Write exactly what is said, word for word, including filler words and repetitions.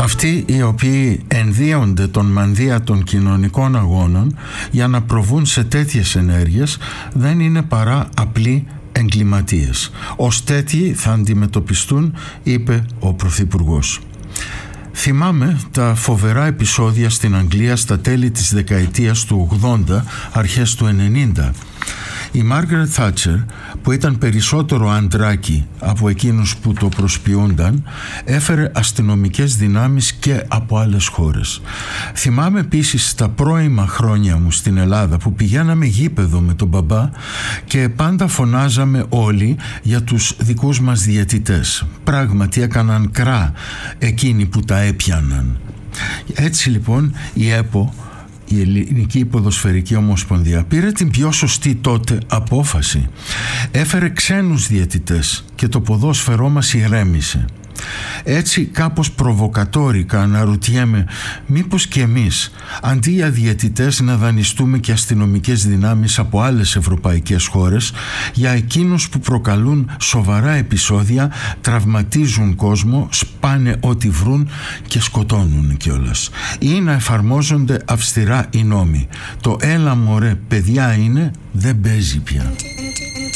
Αυτοί οι οποίοι ενδύονται τον μανδύα των κοινωνικών αγώνων για να προβούν σε τέτοιες ενέργειες δεν είναι παρά απλοί εγκληματίες. Ως τέτοιοι θα αντιμετωπιστούν, είπε ο Πρωθυπουργός. Θυμάμαι τα φοβερά επεισόδια στην Αγγλία στα τέλη της δεκαετίας του ογδόντα, αρχές του ενενήντα. Η Μάργαρετ Θάτσερ, που ήταν περισσότερο αντράκι από εκείνους που το προσποιούνταν, έφερε αστυνομικές δυνάμεις και από άλλες χώρες. Θυμάμαι επίσης τα πρώιμα χρόνια μου στην Ελλάδα που πηγαίναμε γήπεδο με τον μπαμπά και πάντα φωνάζαμε όλοι για τους δικούς μας διαιτητές. Πράγματι έκαναν κρά εκείνοι που τα έπιαναν. Έτσι λοιπόν η ΕΠΟ, η Ελληνική Ποδοσφαιρική Ομοσπονδία, πήρε την πιο σωστή τότε απόφαση. Έφερε ξένους διαιτητές και το ποδόσφαιρό μας ηρέμησε. Έτσι κάπως προβοκατόρικα αναρωτιέμαι μήπως και εμείς αντί για διαιτητές να δανειστούμε και αστυνομικές δυνάμεις από άλλες ευρωπαϊκές χώρες για εκείνους που προκαλούν σοβαρά επεισόδια, τραυματίζουν κόσμο, σπάνε ό,τι βρουν και σκοτώνουν κιόλας, ή να εφαρμόζονται αυστηρά οι νόμοι. Το έλα μωρέ παιδιά είναι, δεν παίζει πια.